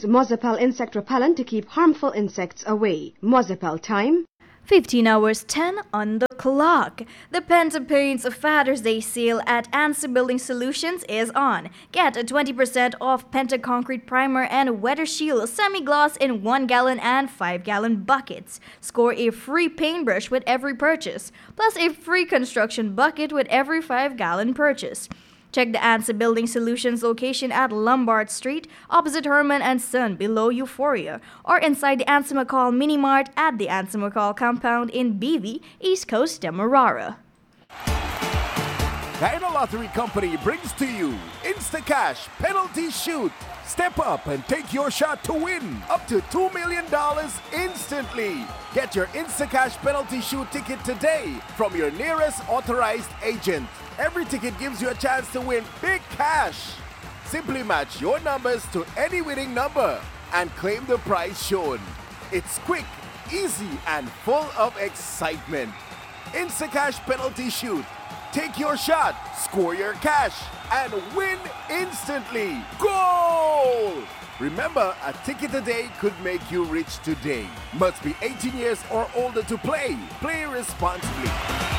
Use Mozapel insect repellent to keep harmful insects away. Mozapel time, 15 hours 10 on the clock. The Pentapaints Father's Day sale at ANSI Building Solutions is on. Get a 20% off Pentaconcrete Primer and Weather Shield Semi-Gloss in 1-gallon and 5-gallon buckets. Score a free paintbrush with every purchase, plus a free construction bucket with every 5-gallon purchase. Check the ANSI Building Solutions location at Lombard Street, opposite Herman and Son, below Euphoria, or inside the ANSI McCall Mini Mart at the ANSI McCall compound in BV, East Coast, Demerara. China Lottery Company brings to you Instacash Penalty Shoot. Step up and take your shot to win up to $2 million instantly. Get your Instacash Penalty Shoot ticket today from your nearest authorized agent. Every ticket gives you a chance to win big cash. Simply match your numbers to any winning number and claim the prize shown. It's quick, easy, and full of excitement. Instacash Penalty Shoot. Take your shot, score your cash, and win instantly. Goal! Remember, a ticket a day could make you rich today. Must be 18 years or older to play. Play responsibly.